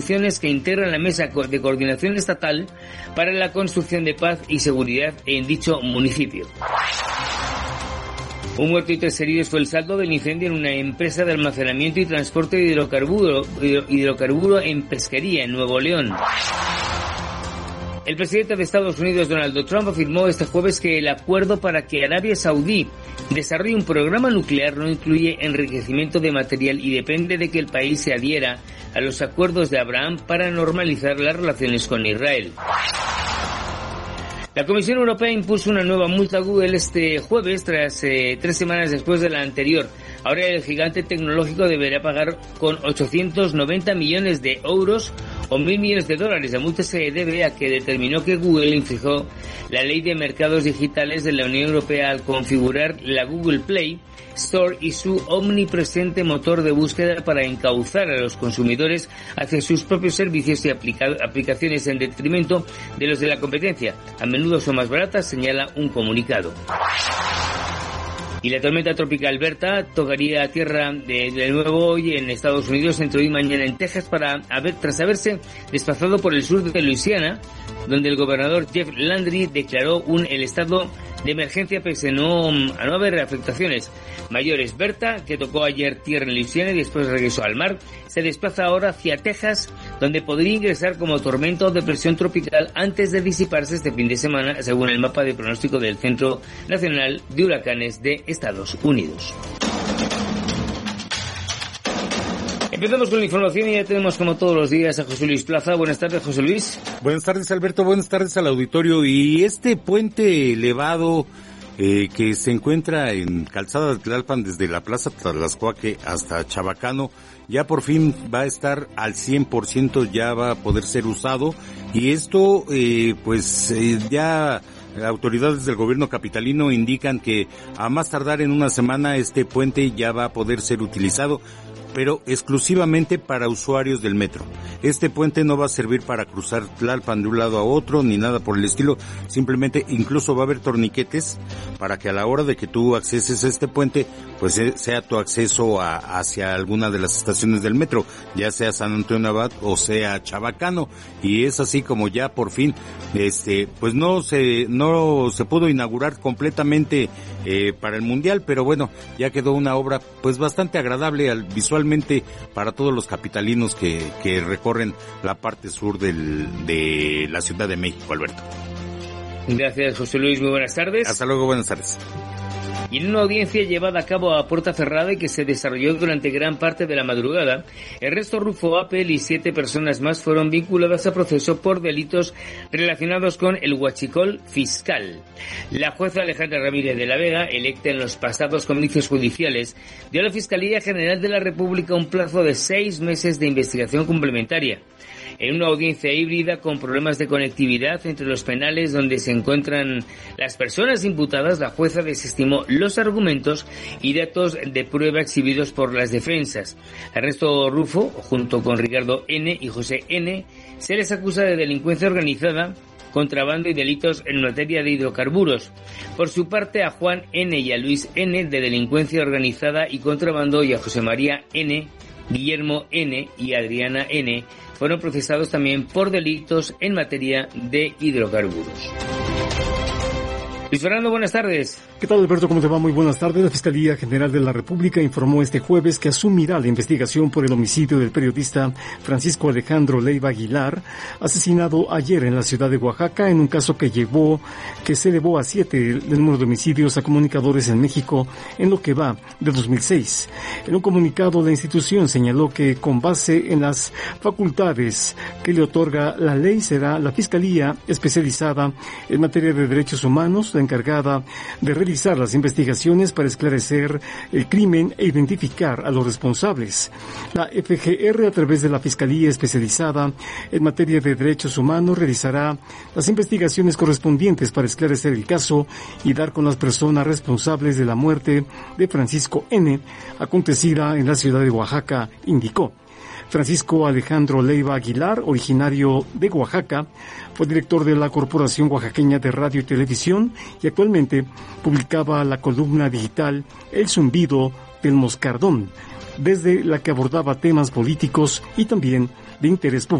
que integran la Mesa de Coordinación Estatal para la Construcción de Paz y Seguridad en dicho municipio. Un muerto y 3 heridos fue el saldo del incendio en una empresa de almacenamiento y transporte de hidrocarburo en Pesquería, en Nuevo León. El presidente de Estados Unidos, Donald Trump, afirmó este jueves que el acuerdo para que Arabia Saudí desarrolle un programa nuclear no incluye enriquecimiento de material y depende de que el país se adhiera a los acuerdos de Abraham para normalizar las relaciones con Israel. La Comisión Europea impuso una nueva multa a Google este jueves, tras 3 semanas después de la anterior. Ahora el gigante tecnológico deberá pagar con 890 millones de euros o 1.000 millones de dólares. La multa se debe a que determinó que Google infringió la ley de mercados digitales de la Unión Europea al configurar la Google Play Store y su omnipresente motor de búsqueda para encauzar a los consumidores hacia sus propios servicios y aplicaciones en detrimento de los de la competencia. A menudo son más baratas, señala un comunicado. Y la tormenta tropical Berta tocaría tierra de nuevo hoy en Estados Unidos, entre hoy y mañana en Texas, tras haberse desplazado por el sur de Luisiana, donde el gobernador Jeff Landry declaró el estado de emergencia pese a no haber afectaciones mayores. Berta, que tocó ayer tierra en Luisiana y después regresó al mar, se desplaza ahora hacia Texas, donde podría ingresar como tormenta o depresión tropical antes de disiparse este fin de semana, según el mapa de pronóstico del Centro Nacional de Huracanes de Estados Unidos. Empezamos con la información y ya tenemos como todos los días a José Luis Plaza. Buenas tardes, José Luis. Buenas tardes, Alberto. Buenas tardes al auditorio. Y este puente elevado que se encuentra en Calzada de Tlalpan desde la Plaza Tlaxcuaque hasta Chabacano, ya por fin va a estar al 100%, ya va a poder ser usado. Y esto, ya autoridades del gobierno capitalino indican que a más tardar en una semana este puente ya va a poder ser utilizado, pero exclusivamente para usuarios del metro. Este puente no va a servir para cruzar Tlalpan de un lado a otro, ni nada por el estilo. Simplemente, incluso va a haber torniquetes para que a la hora de que tú acceses a este puente, pues sea tu acceso hacia alguna de las estaciones del metro, ya sea San Antonio Abad o sea Chabacano. Y es así como ya por fin, pues no se pudo inaugurar completamente para el Mundial, pero bueno, ya quedó una obra pues bastante agradable visualmente para todos los capitalinos que recorren la parte sur de la Ciudad de México, Alberto. Gracias, José Luis. Muy buenas tardes. Hasta luego, buenas tardes. Y en una audiencia llevada a cabo a puerta cerrada y que se desarrolló durante gran parte de la madrugada, Ernesto Rufo Apel y 7 personas más fueron vinculadas a proceso por delitos relacionados con el huachicol fiscal. La jueza Alejandra Ramírez de la Vega, electa en los pasados comicios judiciales, dio a la Fiscalía General de la República un plazo de 6 meses de investigación complementaria. En una audiencia híbrida con problemas de conectividad entre los penales donde se encuentran las personas imputadas, la jueza desestimó los argumentos y datos de prueba exhibidos por las defensas. Ernesto Rufo, junto con Ricardo N. y José N., se les acusa de delincuencia organizada, contrabando y delitos en materia de hidrocarburos. Por su parte, a Juan N. y a Luis N. de delincuencia organizada y contrabando, y a José María N., Guillermo N. y Adriana N. fueron procesados también por delitos en materia de hidrocarburos. Luis Fernando, buenas tardes. ¿Qué tal, Alberto? ¿Cómo te va? Muy buenas tardes. La Fiscalía General de la República informó este jueves que asumirá la investigación por el homicidio del periodista Francisco Alejandro Leiva Aguilar, asesinado ayer en la ciudad de Oaxaca, en un caso que se elevó a 7 el número de homicidios a comunicadores en México en lo que va de 2006. En un comunicado, la institución señaló que con base en las facultades que le otorga la ley, será la Fiscalía especializada en materia de derechos humanos la encargada de realizar las investigaciones para esclarecer el crimen e identificar a los responsables. La FGR, a través de la Fiscalía especializada en materia de derechos humanos, realizará las investigaciones correspondientes para esclarecer el caso y dar con las personas responsables de la muerte de Francisco N., acontecida en la ciudad de Oaxaca, indicó. Francisco Alejandro Leiva Aguilar, originario de Oaxaca, fue director de la Corporación Oaxaqueña de Radio y Televisión y actualmente publicaba la columna digital El Zumbido del Moscardón, desde la que abordaba temas políticos y también de interés público.